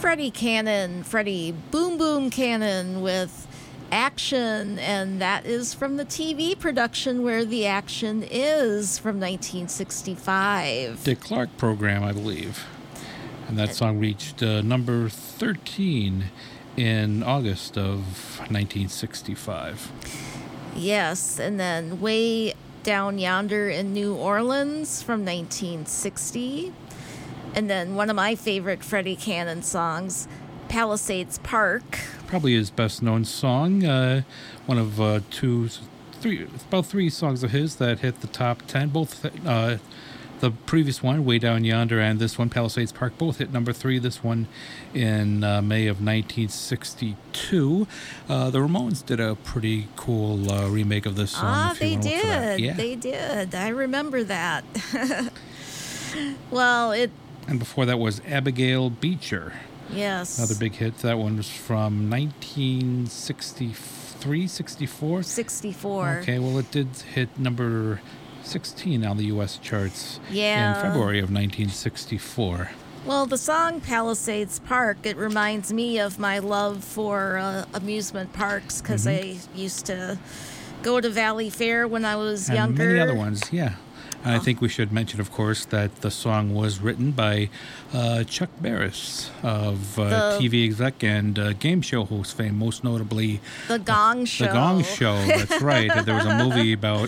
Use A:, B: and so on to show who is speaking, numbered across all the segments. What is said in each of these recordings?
A: Freddie Boom Boom Cannon with Action, and that is from the TV production Where the Action Is from 1965.
B: Dick Clark program, I believe. And that song reached number 13 in August of 1965.
A: Yes, and then Way Down Yonder in New Orleans from 1960. And then one of my favorite Freddie Cannon songs, Palisades Park.
B: Probably his best-known song. One of about three songs of his that hit the top 10. Both the previous one, Way Down Yonder, and this one, Palisades Park, both hit number 3. This one in May of 1962. The Ramones did a pretty cool remake of this song.
A: They did.
B: Yeah.
A: They did. I remember that.
B: And before that was Abigail Beecher.
A: Yes.
B: Another big hit. That one was from 1963, 64?
A: 64.
B: Okay, well, it did hit number 16 on the U.S. charts
A: in
B: February of 1964.
A: Well, the song Palisades Park, it reminds me of my love for amusement parks because I used to go to Valley Fair when I was younger.
B: Many other ones, yeah. And I think we should mention, of course, that the song was written by Chuck Barris of TV exec and game show host fame, most notably
A: The Gong Show.
B: The Gong Show, that's right. There was a movie about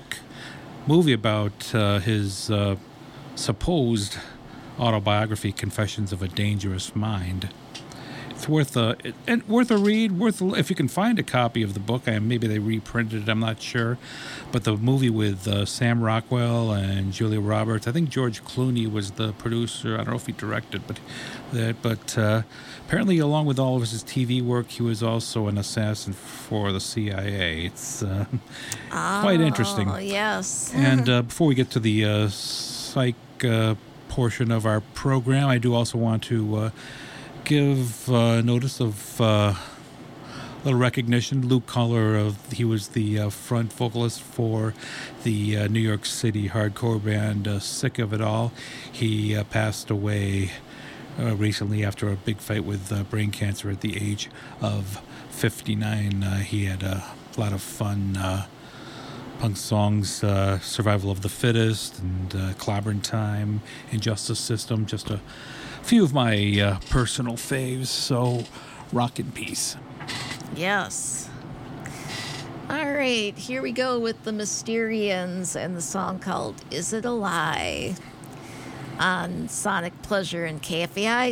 B: his supposed autobiography, Confessions of a Dangerous Mind. It's worth a read. If you can find a copy of the book. Maybe they reprinted it. I'm not sure, but the movie with Sam Rockwell and Julia Roberts. I think George Clooney was the producer. I don't know if he directed, but apparently, along with all of his TV work, he was also an assassin for the CIA. It's quite interesting.
A: Yes.
B: And before we get to the psych portion of our program, I do also want to give notice of little recognition. Luke Collar, he was the front vocalist for the New York City hardcore band Sick of It All. He passed away recently after a big fight with brain cancer at the age of 59. He had a lot of fun punk songs, Survival of the Fittest and Clobbering Time, Injustice System, just a few of my personal faves, so rock in peace.
A: Yes. All right, here we go with the Mysterians and the song called Is It a Lie? On Sonic Pleasure and KFAI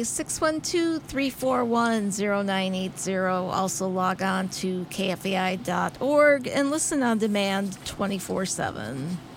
A: 612-341-0980. Also log on to kfai.org and listen on demand 24/7.